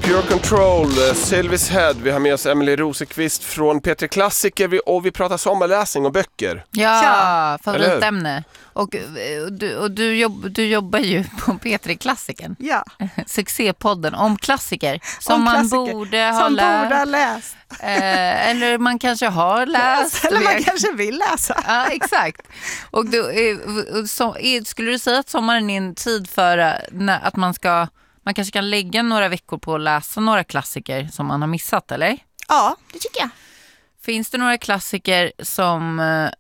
Pure Control, Sylvis Head. Vi har med oss Emily Rosenqvist från P3 Klassiker och vi pratar sommarläsning och böcker. Ja, favoritämne. Och du jobbar ju på P3 Klassikern. Ja. Succépodden om klassiker som man borde ha läst. Eller man kanske har läst. Eller man kanske vill läsa. Ja, exakt. Och skulle du säga att sommaren är en tid för att man kanske kan lägga några veckor på att läsa några klassiker som man har missat, eller? Ja, det tycker jag. Finns det några klassiker som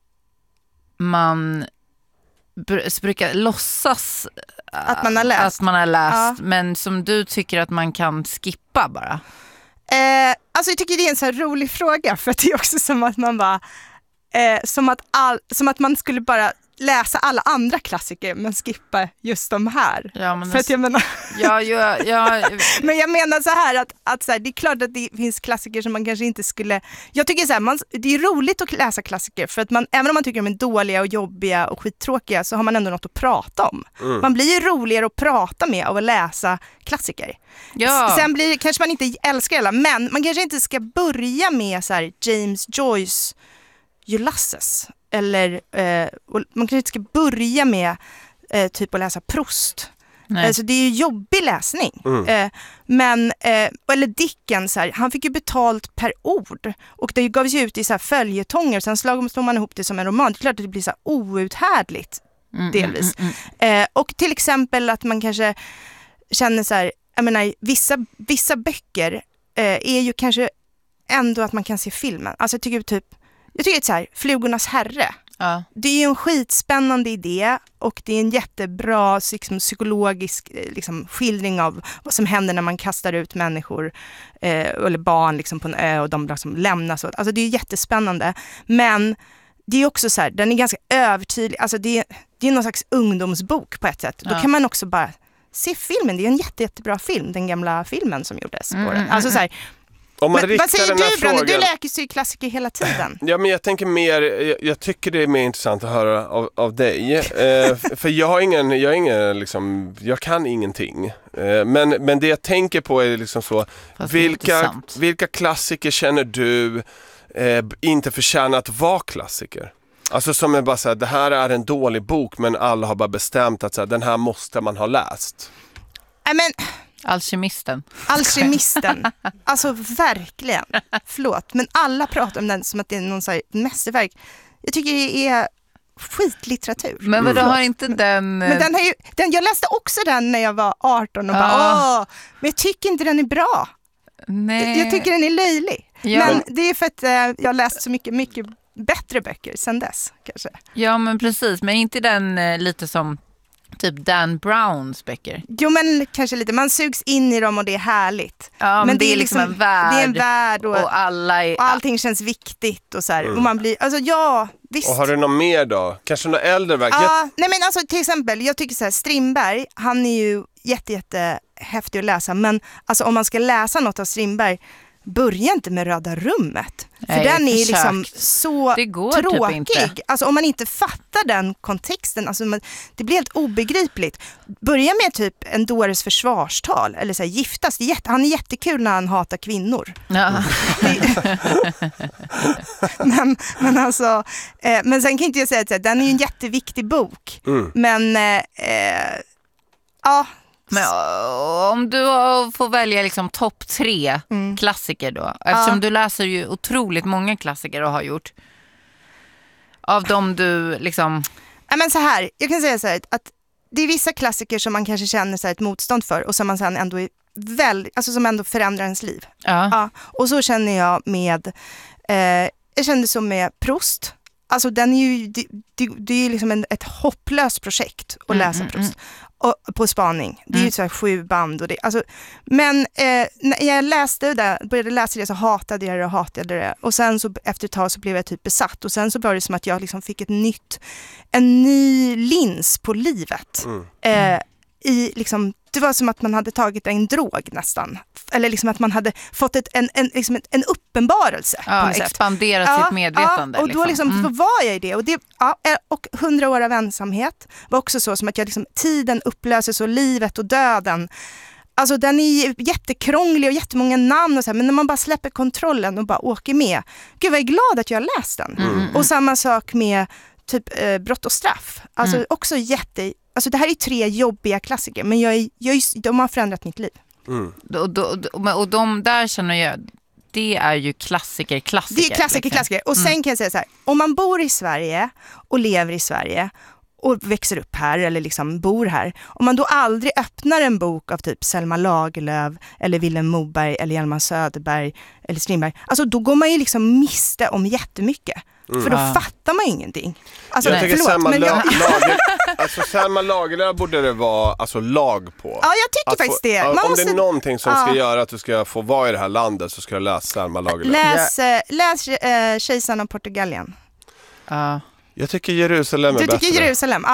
man brukar låtsas att man har läst, ja. Men som du tycker att man kan skippa bara? Alltså jag tycker det är en så här rolig fråga, för att det är också som att man bara som att man skulle bara läsa alla andra klassiker men skippa just de här. Ja, men för att jag menar men jag menar så här att så här, det är klart att det finns klassiker som man kanske inte skulle. Jag tycker så här, det är roligt att läsa klassiker för att även om man tycker de är dåliga och jobbiga och skittråkiga så har man ändå något att prata om. Man blir ju roligare att prata med av att läsa klassiker. Ja. Sen kanske man inte älskar alla, men man kanske inte ska börja med så här James Joyce Ulysses. Eller man kanske inte ska börja med typ att läsa Proust. Så det är ju jobbig läsning. Men eller Dickens här, han fick ju betalt per ord och det gavs ju ut i så här följetonger, sen slog man ihop det som en roman. Det är klart att det blir så här outhärdligt delvis. Och till exempel att man kanske känner så här, jag menar vissa böcker är ju kanske ändå att man kan se filmen. Alltså jag tycker att så här, Flugornas herre. Ja. Det är ju en skitspännande idé och det är en jättebra liksom, psykologisk liksom, skildring av vad som händer när man kastar ut människor eller barn liksom, på en ö och de liksom, lämnas. Alltså det är jättespännande. Men det är också så här, den är ganska övertydlig. Alltså det är någon slags ungdomsbok på ett sätt. Då kan man också bara se filmen. Det är en jättebra film, den gamla filmen som gjordes på den. Alltså så här. Vad säger du, Brande? Du läker ju klassiker hela tiden. Ja, men jag tänker mer, jag tycker det är mer intressant att höra av dig. För jag kan ingenting. Men det jag tänker på är liksom så, vilka klassiker känner du inte förtjänar att vara klassiker? Alltså som är bara så här, det här är en dålig bok men alla har bara bestämt att så här, den här måste man ha läst. Alkemisten. Alltså verkligen. Förlåt, men alla pratar om den som att det är någon så här mästerverk. Jag tycker det är skitlitteratur. Men vad har inte den... Men jag läste också den när jag var 18 och men jag tycker inte den är bra. Nej. Jag tycker den är löjlig. Ja. Men det är för att jag har läst så mycket bättre böcker sen dess kanske. Ja, men precis. Men inte den lite som typ Dan Browns böcker. Jo, men kanske lite. Man sugs in i dem och det är härligt. Ja, men det är liksom en värld. Det är en värld och allting känns viktigt och så här. Och man blir, alltså ja, visst. Och har du något mer då? Kanske något äldre verk? Nej men alltså till exempel, jag tycker så här, Strindberg, han är ju jätte häftig att läsa. Men alltså om man ska läsa något av Strindberg, börja inte med Röda rummet. För den är liksom så tråkig. Typ alltså om man inte fattar den kontexten, alltså det blir helt obegripligt. Börja med typ en dåres försvarstal eller så här, giftas. Han är jättekul när han hatar kvinnor. Ja. men alltså men sen kan inte jag säga att den är ju en jätteviktig bok. Men ja. Men om du får välja liksom topp 3 klassiker då, eftersom du läser ju otroligt många klassiker och har gjort, av dem du liksom... Men så här, jag kan säga så här att det är vissa klassiker som man kanske känner så här ett motstånd för och som man sen ändå är alltså som ändå förändrar ens liv. Ja. Och så känner jag med jag kände så med Proust. Alltså den är ju det är ju liksom ett hopplöst projekt att läsa Proust. Och på spaning. Det är ju så här 7 band och det. Alltså, men när jag började läsa det så hatade jag det. Och sen så efter ett tag så blev jag typ besatt. Och sen så var det som att jag liksom fick en ny lins på livet. Liksom, det var som att man hade tagit en drog nästan. Eller liksom att man hade fått en uppenbarelse. Ja, expanderat sitt medvetande. Ja, och då liksom, så var jag i det. Och 100 år av ensamhet var också så som att jag liksom, tiden upplöses och livet och döden. Alltså den är jättekrånglig och jättemånga namn och så här, men när man bara släpper kontrollen och bara åker med. Gud, vad jag är glad att jag har läst den. Och samma sak med typ Brott och straff. Alltså också alltså det här är 3 jobbiga klassiker, men de har förändrat mitt liv. Och de där känner jag, det är ju klassiker. Det är klassiker. Liksom. Och sen kan jag säga så här, om man bor i Sverige och lever i Sverige och växer upp här eller liksom bor här, om man då aldrig öppnar en bok av typ Selma Lagerlöf eller Vilhelm Moberg eller Hjalmar Söderberg eller Strindberg, alltså då går man ju liksom miste om jättemycket. För då fattar man ingenting. Alltså, jag tycker Selma Lagerlöf borde det vara alltså, lag på. Ja, jag tycker faktiskt det. Om det är någonting som ska göra att du ska få vara i det här landet, så ska du läsa Selma Lagerlöf. Läs Kejsaren av Portugalien. Jag tycker Jerusalem är bättre. Du tycker Jerusalem?